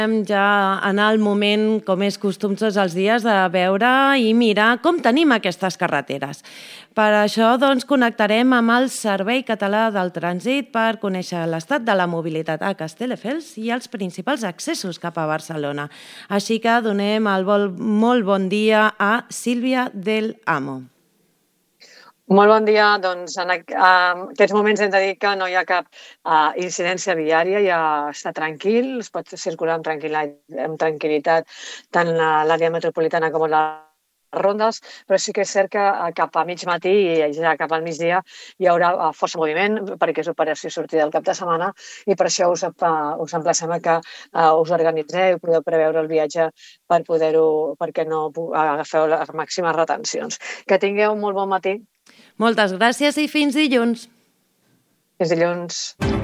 Ja en el moment, com és costum tots els dies, de veure i mirar com tenim aquestes carreteres. Per això connectarem amb el Servei Català del Trànsit per conèixer l'estat de la mobilitat a Castelldefels i els principals accessos cap a Barcelona. Així que donem el molt bon dia a Sílvia del Amo. Molt bon dia. Doncs en aquests moments hem de dir que no hi ha cap incidència viària, ja està tranquil, es pot circular amb tranquil·litat tant a l'àrea metropolitana com a les rondes, però sí que és cert que cap a mig matí i ja cap al migdia hi haurà força moviment perquè és operació sortida del cap de setmana i per això us emplacem a que us organitzeu i podeu preveure el viatge perquè no agafeu les màximes retencions. Que tingueu un molt bon matí. Moltes gràcies i fins dilluns. Fins dilluns.